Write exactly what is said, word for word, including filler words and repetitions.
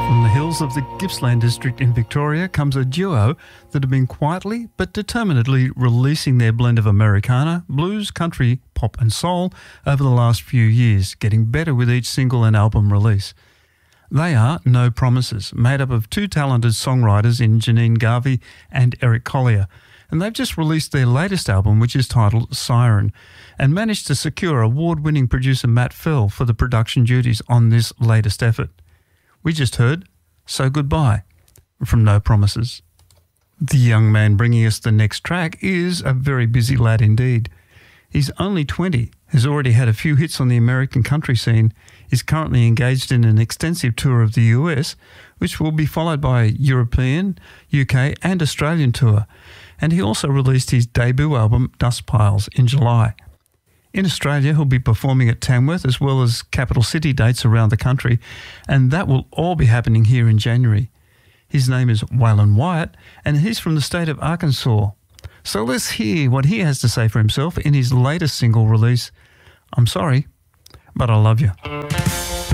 From the hills of the Gippsland district in Victoria comes a duo that have been quietly but determinedly releasing their blend of Americana, blues, country, pop and soul over the last few years, getting better with each single and album release. They are No Promises, made up of two talented songwriters in Janine Garvey and Eric Collier, and they've just released their latest album, which is titled Siren, and managed to secure award-winning producer Matt Fell for the production duties on this latest effort. We just heard So Goodbye from No Promises. The young man bringing us the next track is a very busy lad indeed. He's only twenty, has already had a few hits on the American country scene, is currently engaged in an extensive tour of the U S, which will be followed by a European, U K and Australian tour, and he also released his debut album Dust Piles in July. In Australia, he'll be performing at Tamworth as well as capital city dates around the country, and that will all be happening here in January. His name is Waylon Wyatt, and he's from the state of Arkansas. So let's hear what he has to say for himself in his latest single release, I'm Sorry, But I Love You.